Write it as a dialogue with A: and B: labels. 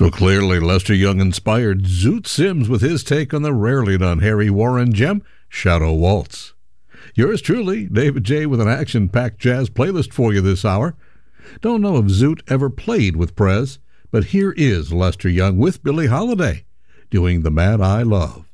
A: So clearly Lester Young inspired Zoot Sims with his take on the rarely done Harry Warren gem, Shadow Waltz. Yours truly, David J., with an action-packed jazz playlist for you this hour. Don't know if Zoot ever played with Prez, but here is Lester Young with Billie Holiday doing The Man I Love.